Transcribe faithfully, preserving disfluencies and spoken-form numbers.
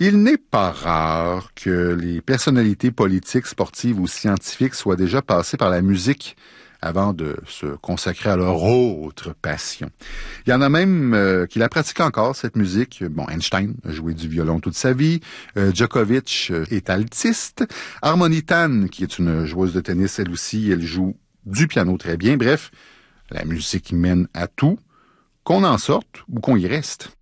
Il n'est pas rare que les personnalités politiques, sportives ou scientifiques soient déjà passées par la musique avant de se consacrer à leur autre passion. Il y en a même euh, qui la pratiquent encore, cette musique. Bon, Einstein a joué du violon toute sa vie. Euh, Djokovic est altiste. Harmony Tan, qui est une joueuse de tennis, elle aussi, elle joue du piano très bien. Bref, la musique mène à tout, qu'on en sorte ou qu'on y reste.